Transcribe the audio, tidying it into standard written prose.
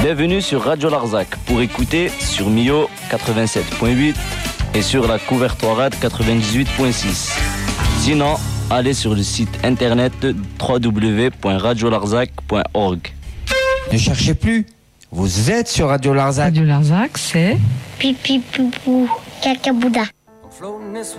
Bienvenue sur Radio Larzac pour écouter sur Mio 87.8 et sur la Couvertoirade 98.6. Sinon, allez sur le site internet www.radiolarzac.org. Ne cherchez plus, vous êtes sur Radio Larzac. Radio Larzac, c'est Pipi poupou, caca bouda.